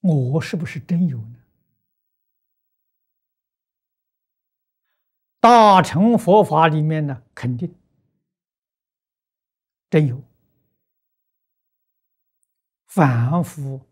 我是不是真有呢？大乘佛法里面呢，肯定真有，凡夫